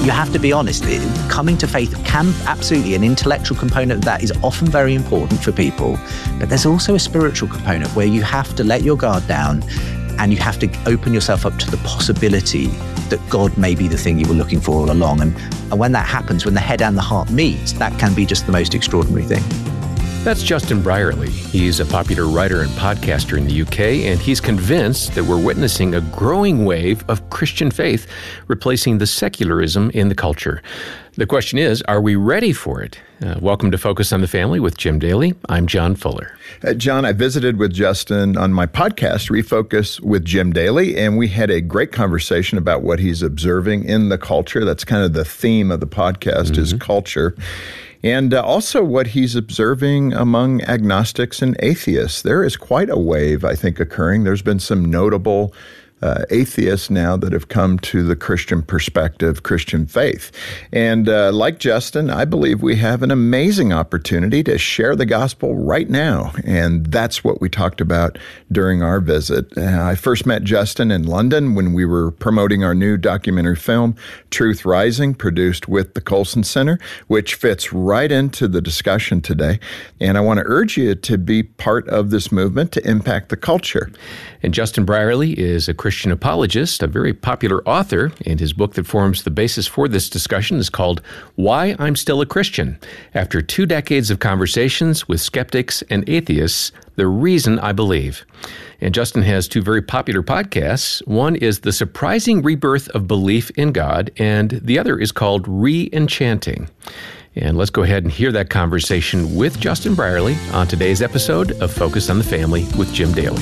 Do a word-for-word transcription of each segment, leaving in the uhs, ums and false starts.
you have to be honest. It, coming to faith can absolutely, an intellectual component of that is often very important for people, but there's also a spiritual component where you have to let your guard down and you have to open yourself up to the possibility that God may be the thing you were looking for all along. And, and when that happens, when the head and the heart meet, that can be just the most extraordinary thing. That's Justin Brierley. He's a popular writer and podcaster in the U K, and he's convinced that we're witnessing a growing wave of Christian faith replacing the secularism in the culture. The question is, are we ready for it? Uh, welcome to Focus on the Family with Jim Daly. I'm John Fuller. Uh, John, I visited with Justin on my podcast, Refocus with Jim Daly, and we had a great conversation about what he's observing in the culture. That's kind of the theme of the podcast, mm-hmm. is culture. And uh, also what he's observing among agnostics and atheists. There is quite a wave, I think, occurring. There's been some notable uh, atheists now that have come to the Christian perspective, Christian faith. And uh, like Justin, I believe we have an amazing opportunity to share the gospel right now. And that's what we talked about during our visit. Uh, I first met Justin in London when we were promoting our new documentary film, Truth Rising, produced with the Colson Center, which fits right into the discussion today. And I want to urge you to be part of this movement to impact the culture. And Justin Brierley is a Christian apologist, a very popular author, and his book that forms the basis for this discussion is called Why I'm Still a Christian. After two decades of conversations with skeptics and atheists, the reason I believe. And Justin has two very popular podcasts. One is The Surprising Rebirth of Belief in God, and the other is called Re-Enchanting. And let's go ahead and hear that conversation with Justin Brierley on today's episode of Focus on the Family with Jim Daly.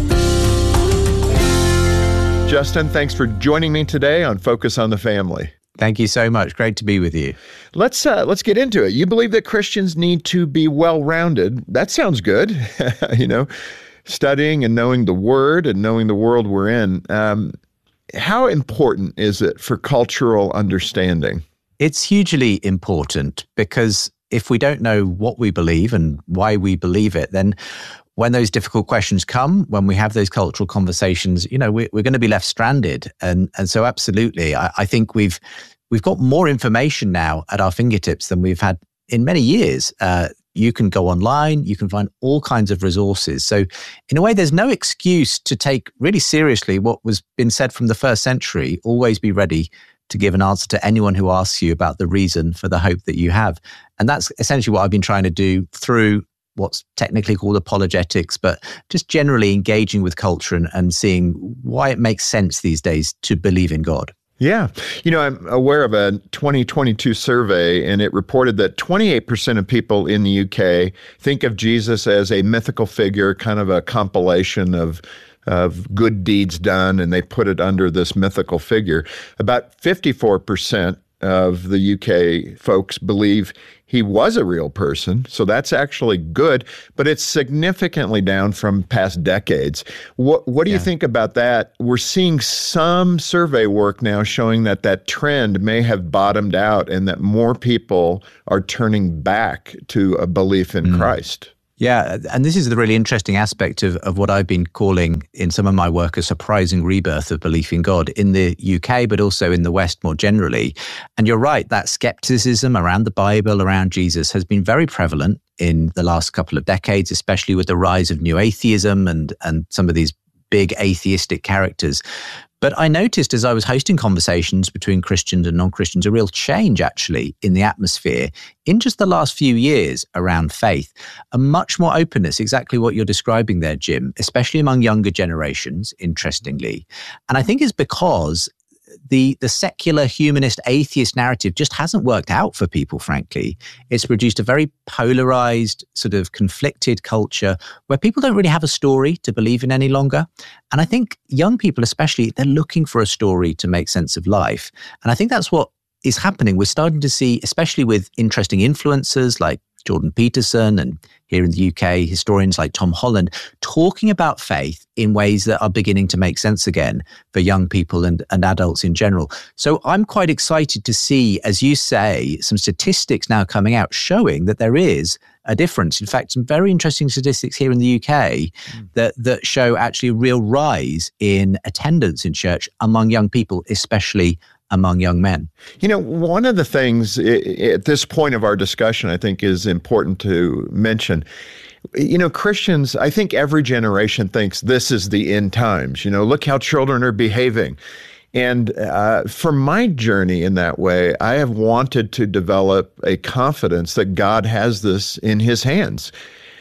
Justin, thanks for joining me today on Focus on the Family. Thank you so much. Great to be with you. Let's uh, let's get into it. You believe that Christians need to be well-rounded. That sounds good. you know, studying and knowing the Word and knowing the world we're in. Um, how important is it for cultural understanding? It's hugely important because if we don't know what we believe and why we believe it, then when those difficult questions come, when we have those cultural conversations, you know, we, we're going to be left stranded. And and so absolutely, I, I think we've we've got more information now at our fingertips than we've had in many years. Uh, you can go online, you can find all kinds of resources. So in a way, there's no excuse to take really seriously what was been said from the first century. Always be ready to give an answer to anyone who asks you about the reason for the hope that you have. And that's essentially what I've been trying to do through what's technically called apologetics, but just generally engaging with culture and, and seeing why it makes sense these days to believe in God. Yeah. You know, I'm aware of a twenty twenty-two survey, and it reported that twenty-eight percent of people in the U K think of Jesus as a mythical figure, kind of a compilation of of good deeds done, and they put it under this mythical figure. About fifty-four percent of the U K folks believe he was a real person, so that's actually good, but it's significantly down from past decades. What what do yeah. you think about that? We're seeing some survey work now showing that that trend may have bottomed out and that more people are turning back to a belief in mm. Christ. Yeah, and this is the really interesting aspect of, of what I've been calling in some of my work a surprising rebirth of belief in God in the U K, but also in the West more generally. And you're right, that skepticism around the Bible, around Jesus, has been very prevalent in the last couple of decades, especially with the rise of new atheism and, and some of these big atheistic characters. But I noticed as I was hosting conversations between Christians and non-Christians, a real change actually in the atmosphere in just the last few years around faith, a much more openness, exactly what you're describing there, Jim, especially among younger generations, interestingly. And I think it's because the the secular, humanist, atheist narrative just hasn't worked out for people, frankly. It's produced a very polarized, sort of conflicted culture where people don't really have a story to believe in any longer. And I think young people especially, they're looking for a story to make sense of life. And I think that's what is happening. We're starting to see, especially with interesting influencers like Jordan Peterson and here in the U K, historians like Tom Holland, talking about faith in ways that are beginning to make sense again for young people and, and adults in general. So I'm quite excited to see, as you say, some statistics now coming out showing that there is a difference. In fact, some very interesting statistics here in the U K mm. that, that show actually a real rise in attendance in church among young people, especially among young men. You know, one of the things at this point of our discussion, I think, is important to mention. You know, Christians, I think every generation thinks this is the end times. You know, look how children are behaving. And uh, for my journey in that way, I have wanted to develop a confidence that God has this in his hands.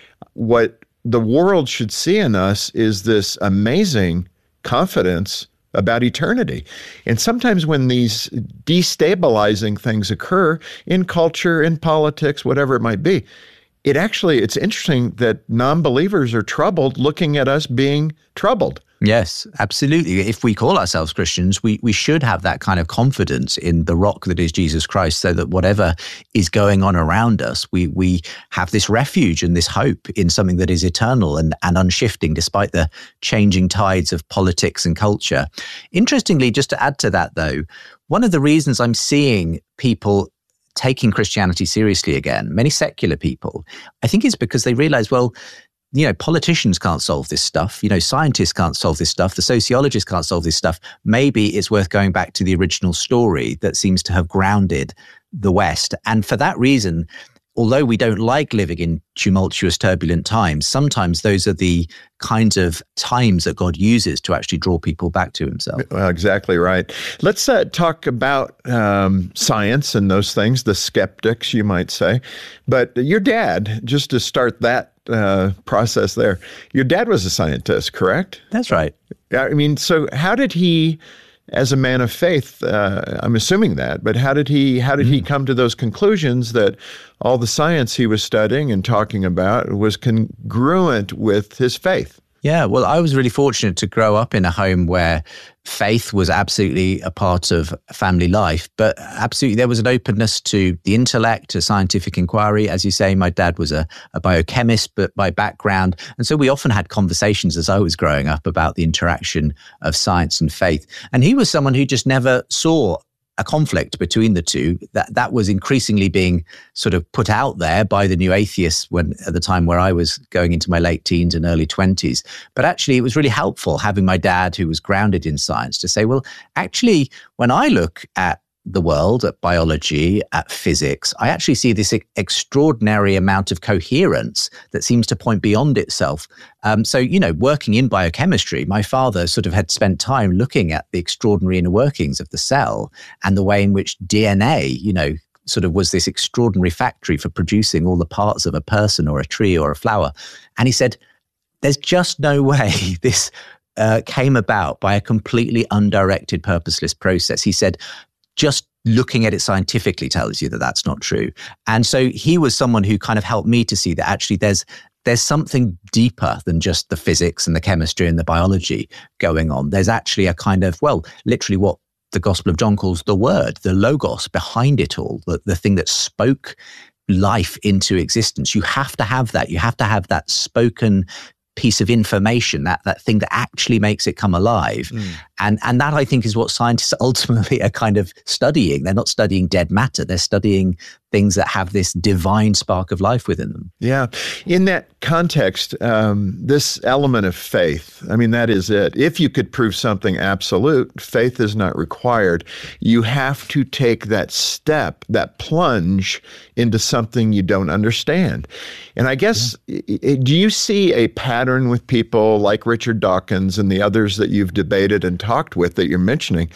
What the world should see in us is this amazing confidence about eternity. And sometimes when these destabilizing things occur in culture, in politics, whatever it might be, it actually, it's interesting that non-believers are troubled looking at us being troubled. Yes, absolutely. If we call ourselves Christians, we, we should have that kind of confidence in the rock that is Jesus Christ, so that whatever is going on around us, we we have this refuge and this hope in something that is eternal and, and unshifting despite the changing tides of politics and culture. Interestingly, just to add to that though, one of the reasons I'm seeing people taking Christianity seriously again, many secular people, I think is because they realize, well, you know, politicians can't solve this stuff. You know, scientists can't solve this stuff. The sociologists can't solve this stuff. Maybe it's worth going back to the original story that seems to have grounded the West. And for that reason, although we don't like living in tumultuous, turbulent times, sometimes those are the kinds of times that God uses to actually draw people back to himself. Well, exactly right. Let's uh, talk about um, science and those things, the skeptics, you might say. But your dad, just to start that uh, process there, your dad was a scientist, correct? That's right. I mean, so how did he, as a man of faith, uh, I'm assuming that, but how did he how did he come to those conclusions that all the science he was studying and talking about was congruent with his faith? Yeah, well, I was really fortunate to grow up in a home where faith was absolutely a part of family life, but absolutely there was an openness to the intellect, to scientific inquiry. As you say, my dad was a, a biochemist, but by background. And so we often had conversations as I was growing up about the interaction of science and faith. And he was someone who just never saw a conflict between the two. That that was increasingly being sort of put out there by the new atheists when at the time where I was going into my late teens and early twenties. But actually, it was really helpful having my dad, who was grounded in science, to say, well, actually, when I look at the world, at biology, at physics, I actually see this e- extraordinary amount of coherence that seems to point beyond itself. Um, so, you know, working in biochemistry, my father sort of had spent time looking at the extraordinary inner workings of the cell and the way in which D N A, you know, sort of was this extraordinary factory for producing all the parts of a person or a tree or a flower. And he said, there's just no way this uh, came about by a completely undirected, purposeless process. He said, just looking at it scientifically tells you that that's not true. And so he was someone who kind of helped me to see that actually there's there's something deeper than just the physics and the chemistry and the biology going on. There's actually a kind of, well, literally what the Gospel of John calls the word, the logos behind it all, the, the thing that spoke life into existence. You have to have that. You have to have that spoken piece of information, that that thing that actually makes it come alive. Mm. And and that, I think, is what scientists ultimately are kind of studying. They're not studying dead matter. They're studying things that have this divine spark of life within them. Yeah. In that context, um, this element of faith, I mean, that is it. If you could prove something absolute, faith is not required. You have to take that step, that plunge into something you don't understand. And I guess, yeah. do you see a pattern with people like Richard Dawkins and the others that you've debated and talked with that you're mentioning?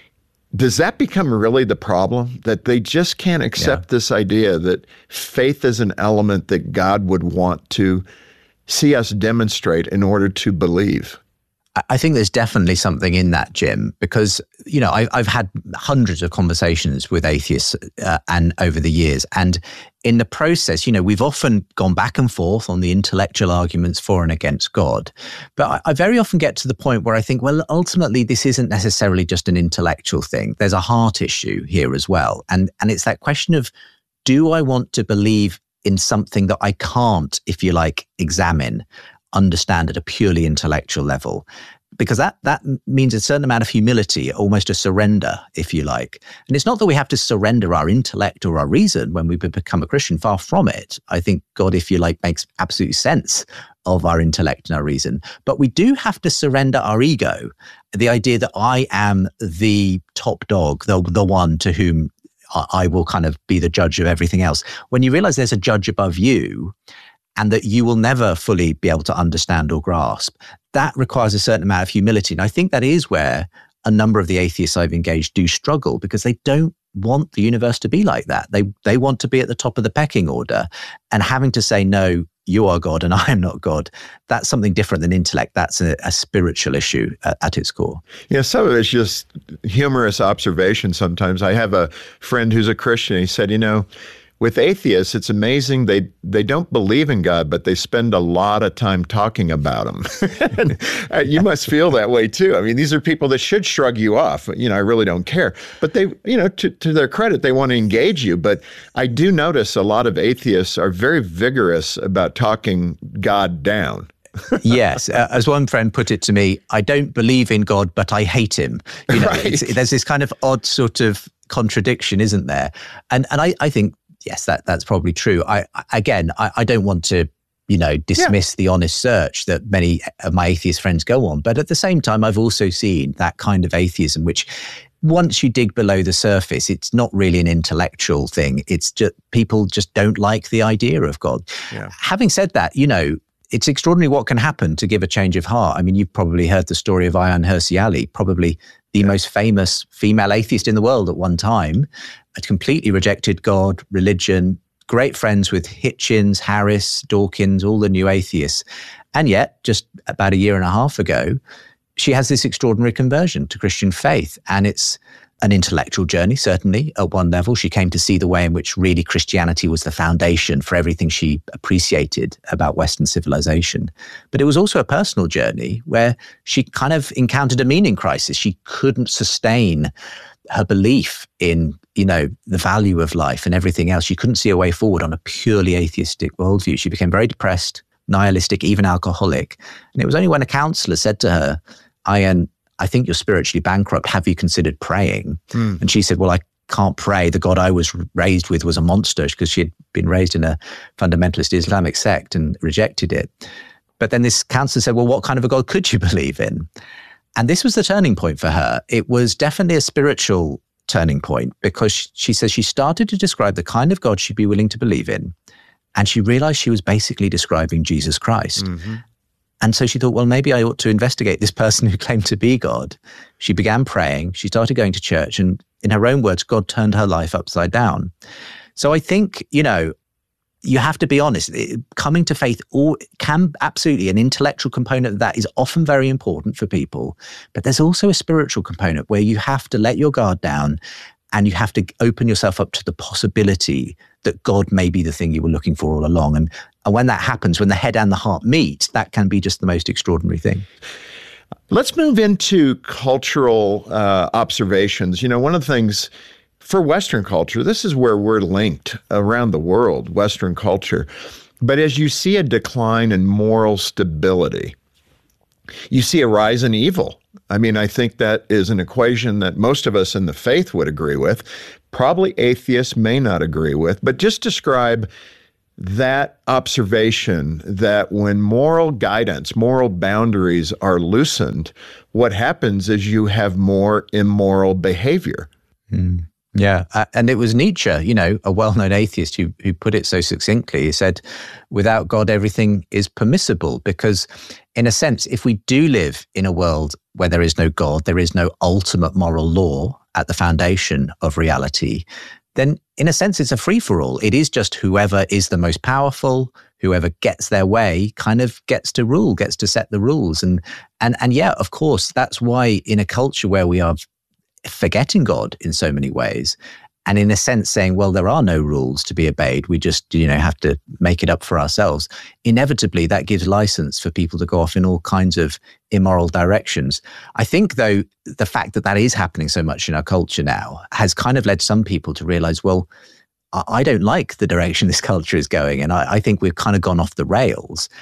Does that become really the problem, that they just can't accept yeah. this idea that faith is an element that God would want to see us demonstrate in order to believe? I think there's definitely something in that, Jim, because, you know, I, I've had hundreds of conversations with atheists uh, and over the years. And in the process, you know, we've often gone back and forth on the intellectual arguments for and against God. But I, I very often get to the point where I think, well, ultimately, this isn't necessarily just an intellectual thing. There's a heart issue here as well. And, and it's that question of, do I want to believe in something that I can't, if you like, examine, understand at a purely intellectual level? because that that means a certain amount of humility, almost a surrender, if you like. And it's not that we have to surrender our intellect or our reason when we become a Christian, far from it. I think God, if you like, makes absolute sense of our intellect and our reason. But we do have to surrender our ego, the idea that I am the top dog, the, the one to whom I will kind of be the judge of everything else. When you realize there's a judge above you and that you will never fully be able to understand or grasp, that requires a certain amount of humility. And I think that is where a number of the atheists I've engaged do struggle, because they don't want the universe to be like that. They they want to be at the top of the pecking order, and having to say, no, you are God and I am not God, that's something different than intellect. That's a, a spiritual issue at, at its core. Yeah, some of it's just humorous observation sometimes. I have a friend who's a Christian. He said, you know, with atheists, it's amazing. They they don't believe in God, but they spend a lot of time talking about him. And, uh, you must feel that way too. I mean, these are people that should shrug you off. You know, I really don't care. But they, you know, to, to their credit, they want to engage you. But I do notice a lot of atheists are very vigorous about talking God down. Yes. Uh, as one friend put it to me, I don't believe in God, but I hate him. You know, Right. it's, there's this kind of odd sort of contradiction, isn't there? And and I, I think, yes, that that's probably true. I again, I, I don't want to, you know, dismiss yeah. the honest search that many of my atheist friends go on. But at the same time, I've also seen that kind of atheism, which once you dig below the surface, it's not really an intellectual thing. It's just people just don't like the idea of God. Yeah. Having said that, you know, it's extraordinary what can happen to give a change of heart. I mean, you've probably heard the story of Ayaan Hirsi Ali, probably the yeah. most famous female atheist in the world at one time, had completely rejected God, religion, great friends with Hitchens, Harris, Dawkins, all the new atheists. And yet, just about a year and a half ago, she has this extraordinary conversion to Christian faith. And it's an intellectual journey, certainly, at one level. She came to see the way in which really Christianity was the foundation for everything she appreciated about Western civilization. But it was also a personal journey where she kind of encountered a meaning crisis. She couldn't sustain her belief in, you know, the value of life and everything else. She couldn't see a way forward on a purely atheistic worldview. She became very depressed, nihilistic, even alcoholic. And it was only when a counselor said to her, Ayaan, I think you're spiritually bankrupt. Have you considered praying? Mm. And she said, well, I can't pray. The God I was raised with was a monster, because she had been raised in a fundamentalist Islamic sect and rejected it. But then this counselor said, well, what kind of a God could you believe in? And this was the turning point for her. It was definitely a spiritual turning point, because she says she started to describe the kind of God she'd be willing to believe in. And she realized she was basically describing Jesus Christ. Mm-hmm. And so she thought, well, maybe I ought to investigate this person who claimed to be God. She began praying. She started going to church. And in her own words, God turned her life upside down. So I think, you know, you have to be honest. Coming to faith all, can absolutely, an intellectual component of that is often very important for people. But there's also a spiritual component where you have to let your guard down and you have to open yourself up to the possibility that God may be the thing you were looking for all along. And, and when that happens, when the head and the heart meet, that can be just the most extraordinary thing. Let's move into cultural uh, observations. You know, one of the things for Western culture, this is where we're linked around the world, Western culture. But as you see a decline in moral stability, you see a rise in evil. I mean, I think that is an equation that most of us in the faith would agree with. Probably atheists may not agree with, but just describe that observation that when moral guidance, moral boundaries are loosened, what happens is you have more immoral behavior. Mm. Yeah. Uh, and it was Nietzsche, you know, a well-known atheist who, who put it so succinctly. He said, without God, everything is permissible, because in a sense, if we do live in a world where there is no God, there is no ultimate moral law at the foundation of reality, then in a sense, it's a free-for-all. It is just whoever is the most powerful, whoever gets their way kind of gets to rule, gets to set the rules. And, and, and yeah, of course, that's why in a culture where we are forgetting God in so many ways, and in a sense saying, well, there are no rules to be obeyed, we just, you know, have to make it up for ourselves. Inevitably, that gives license for people to go off in all kinds of immoral directions. I think, though, the fact that that is happening so much in our culture now has kind of led some people to realize, well, I don't like the direction this culture is going, and I, I think we've kind of gone off the rails.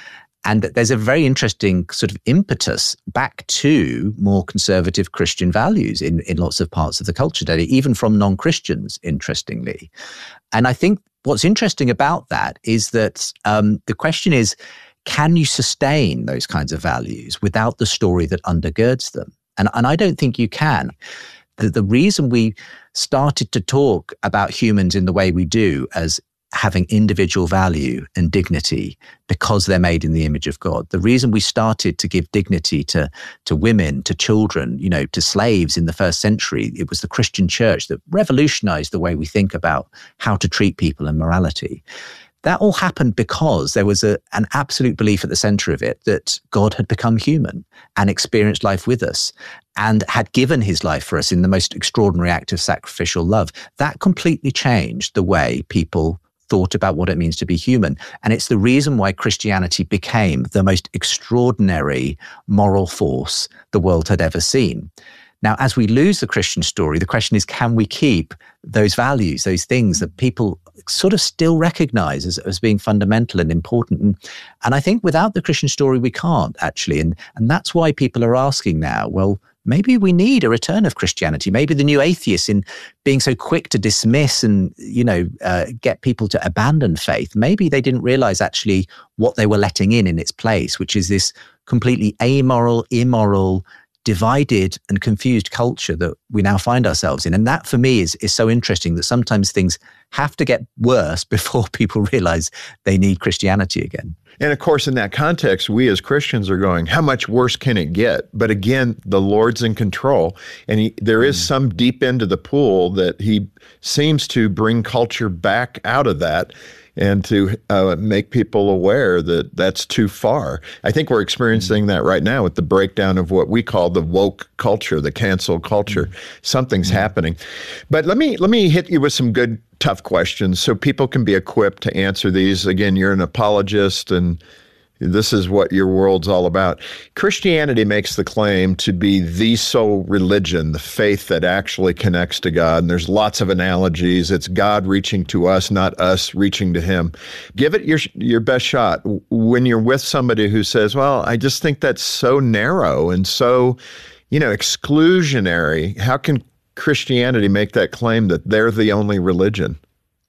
And there's a very interesting sort of impetus back to more conservative Christian values in, in lots of parts of the culture today, even from non-Christians, interestingly. And I think what's interesting about that is that um, the question is, can you sustain those kinds of values without the story that undergirds them? And, and I don't think you can. The, the reason we started to talk about humans in the way we do as having individual value and dignity because they're made in the image of God. The reason we started to give dignity to, to women, to children, you know, to slaves in the first century, it was the Christian church that revolutionized the way we think about how to treat people and morality. That all happened because there was a, an absolute belief at the center of it that God had become human and experienced life with us and had given his life for us in the most extraordinary act of sacrificial love. That completely changed the way people thought about what it means to be human. And it's the reason why Christianity became the most extraordinary moral force the world had ever seen. Now, as we lose the Christian story, the question is, can we keep those values, those things that people sort of still recognize as, as being fundamental and important? And, and I think without the Christian story, we can't actually. And, and that's why people are asking now, well, maybe we need a return of Christianity. Maybe the new atheists, in being so quick to dismiss and, you know, uh, get people to abandon faith, maybe they didn't realize actually what they were letting in in its place, which is this completely amoral, immoral, divided and confused culture that we now find ourselves in. And that for me is, is so interesting, that sometimes things have to get worse before people realize they need Christianity again. And of course, in that context, we as Christians are going, how much worse can it get? But again, the Lord's in control. And he, there is mm. some deep end of the pool that he seems to bring culture back out of that and to uh, make people aware that that's too far. I think we're experiencing mm. that right now with the breakdown of what we call the woke culture, the cancel culture. Mm. Something's mm. happening. But let me let me hit you with some good, tough questions so people can be equipped to answer these. Again, you're an apologist, and this is what your world's all about. Christianity makes the claim to be the sole religion, the faith that actually connects to God. And there's lots of analogies. It's God reaching to us, not us reaching to him. Give it your your best shot. When you're with somebody who says, well, I just think that's so narrow and so, you know, exclusionary, how can Christianity make that claim that they're the only religion?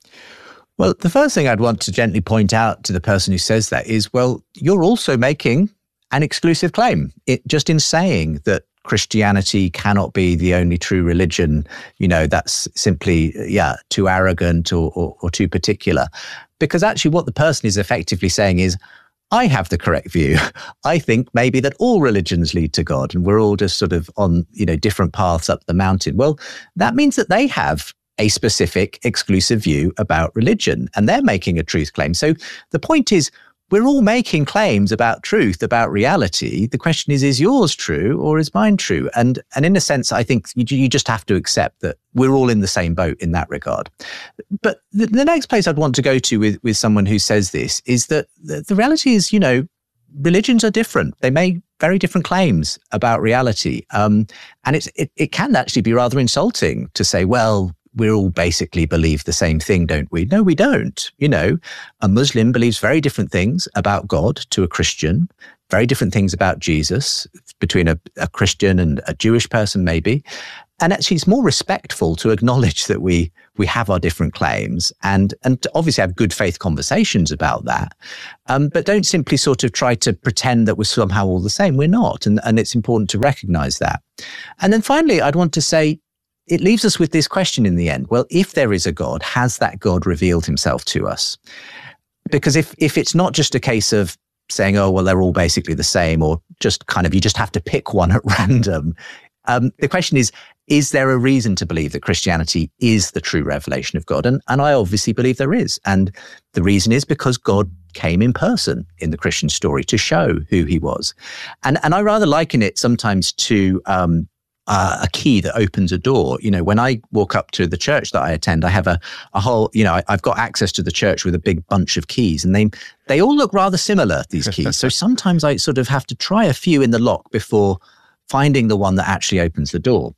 Well, the first thing I'd want to gently point out to the person who says that is, well, you're also making an exclusive claim. It, just in saying that Christianity cannot be the only true religion, you know, that's simply, yeah, too arrogant or, or, or too particular. Because actually what the person is effectively saying is, I have the correct view. I think maybe that all religions lead to God and we're all just sort of on, you know, different paths up the mountain. Well, that means that they have a specific exclusive view about religion, and they're making a truth claim. So the point is, we're all making claims about truth, about reality. The question is, is yours true or is mine true? And and in a sense, I think you, you just have to accept that we're all in the same boat in that regard. But the, the next place I'd want to go to with, with someone who says this is that the, the reality is, you know, religions are different. They make very different claims about reality. Um, and it's, it, it can actually be rather insulting to say, well, we all basically believe the same thing, don't we? No, we don't. You know, a Muslim believes very different things about God to a Christian, very different things about Jesus between a, a Christian and a Jewish person, maybe. And actually, it's more respectful to acknowledge that we we have our different claims and and to obviously have good faith conversations about that. Um, but don't simply sort of try to pretend that we're somehow all the same. We're not. And, and it's important to recognize that. And then finally, I'd want to say, it leaves us with this question in the end. Well, if there is a God, has that God revealed himself to us? Because if if it's not just a case of saying, oh, well, they're all basically the same, or just kind of, you just have to pick one at random. Um, the question is, is there a reason to believe that Christianity is the true revelation of God? And, and I obviously believe there is. And the reason is because God came in person in the Christian story to show who he was. And, and I rather liken it sometimes to um, Uh, a key that opens a door. You know, when I walk up to the church that I attend, I have a, a whole, you know, I, I've got access to the church with a big bunch of keys, and they they all look rather similar, these keys. So sometimes I sort of have to try a few in the lock before finding the one that actually opens the door.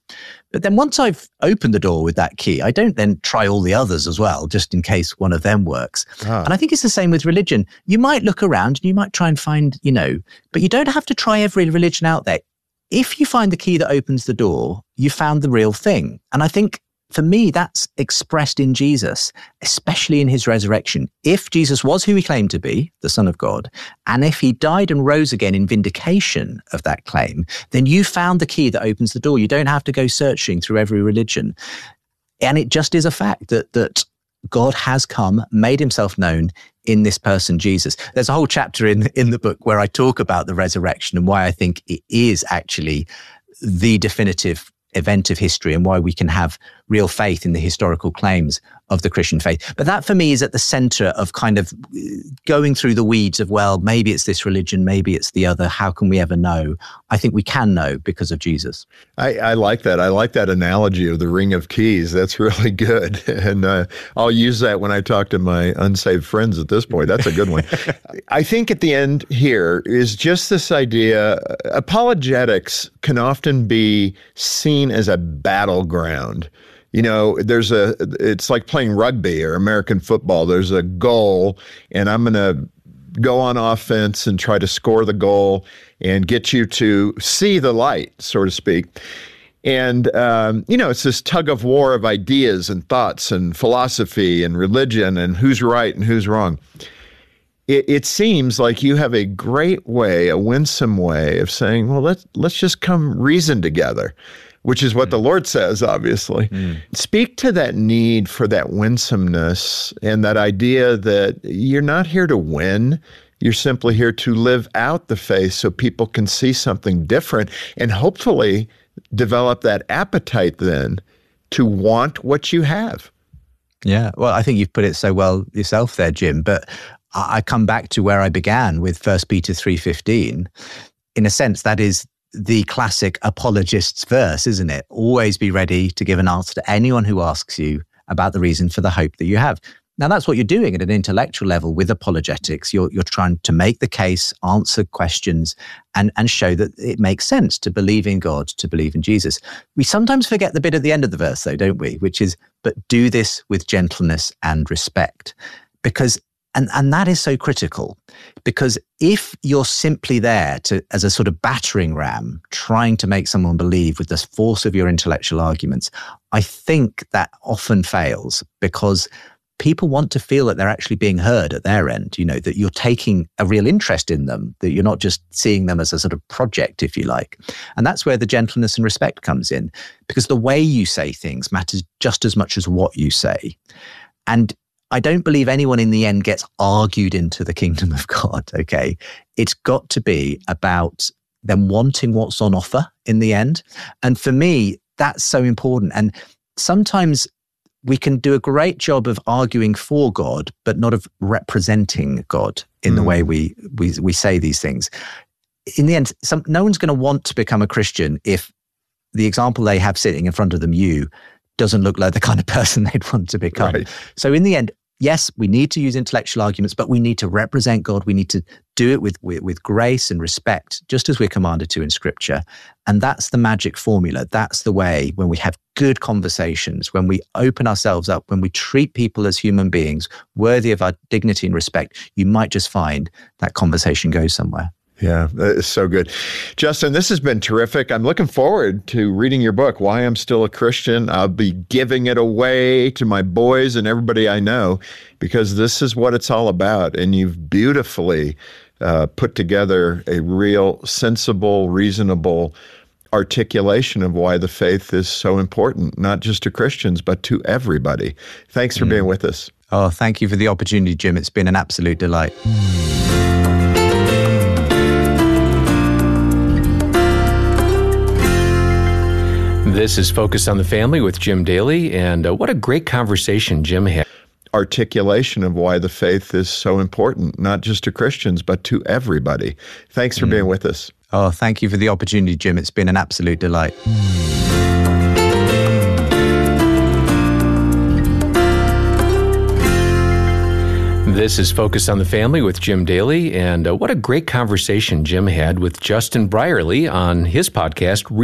But then once I've opened the door with that key, I don't then try all the others as well, just in case one of them works. Ah. And I think it's the same with religion. You might look around and you might try and find, you know, but you don't have to try every religion out there. If you find the key that opens the door, you found the real thing. And I think for me, that's expressed in Jesus, especially in his resurrection. If Jesus was who he claimed to be, the Son of God, and if he died and rose again in vindication of that claim, then you found the key that opens the door. You don't have to go searching through every religion. And it just is a fact that that God has come, made himself known in this person, Jesus. There's a whole chapter in, in the book where I talk about the resurrection and why I think it is actually the definitive event of history and why we can have real faith in the historical claims of the Christian faith. But that for me is at the center of kind of going through the weeds of, well, maybe it's this religion, maybe it's the other. How can we ever know? I think we can know because of Jesus. I, I like that. I like that analogy of the ring of keys. That's really good. And uh, I'll use that when I talk to my unsaved friends at this point. That's a good one. I think at the end here is just this idea, apologetics can often be seen as a battleground. You know, there's a, it's like playing rugby or American football. There's a goal, and I'm going to go on offense and try to score the goal and get you to see the light, so to speak. And, um, you know, it's this tug of war of ideas and thoughts and philosophy and religion and who's right and who's wrong. It, it seems like you have a great way, a winsome way of saying, well, let's, let's just come reason together, which is what mm. the Lord says, obviously. Mm. Speak to that need for that winsomeness and that idea that you're not here to win. You're simply here to live out the faith so people can see something different and hopefully develop that appetite then to want what you have. Yeah, well, I think you've put it so well yourself there, Jim. But I come back to where I began with First Peter three fifteen. In a sense, that is the classic apologist's verse, isn't it? Always be ready to give an answer to anyone who asks you about the reason for the hope that you have. Now, that's what you're doing at an intellectual level with apologetics. You're you're trying to make the case, answer questions, and, and show that it makes sense to believe in God, to believe in Jesus. We sometimes forget the bit at the end of the verse, though, don't we? Which is, but do this with gentleness and respect. Because And and that is so critical, because if you're simply there to as a sort of battering ram, trying to make someone believe with the force of your intellectual arguments, I think that often fails because people want to feel that they're actually being heard at their end, you know, that you're taking a real interest in them, that you're not just seeing them as a sort of project, if you like. And that's where the gentleness and respect comes in, because the way you say things matters just as much as what you say. And I don't believe anyone in the end gets argued into the kingdom of God, okay? It's got to be about them wanting what's on offer in the end. And for me, that's so important. And sometimes we can do a great job of arguing for God, but not of representing God in mm. the way we, we we say these things. In the end, some, no one's going to want to become a Christian if the example they have sitting in front of them, you, doesn't look like the kind of person they'd want to become. Right. So in the end, yes, we need to use intellectual arguments, but we need to represent God. We need to do it with, with, with grace and respect, just as we're commanded to in Scripture. And that's the magic formula. That's the way when we have good conversations, when we open ourselves up, when we treat people as human beings worthy of our dignity and respect, you might just find that conversation goes somewhere. Yeah, it's so good. Justin, this has been terrific. I'm looking forward to reading your book, Why I'm Still a Christian. I'll be giving it away to my boys and everybody I know, because this is what it's all about. And you've beautifully uh, put together a real sensible, reasonable articulation of why the faith is so important, not just to Christians, but to everybody. Thanks for mm. being with us. Oh, thank you for the opportunity, Jim. It's been an absolute delight. This is Focus on the Family with Jim Daly, and uh, what a great conversation Jim had. Articulation of why the faith is so important, not just to Christians, but to everybody. Thanks for mm. being with us. Oh, thank you for the opportunity, Jim. It's been an absolute delight. This is Focus on the Family with Jim Daly, and uh, what a great conversation Jim had with Justin Brierley on his podcast,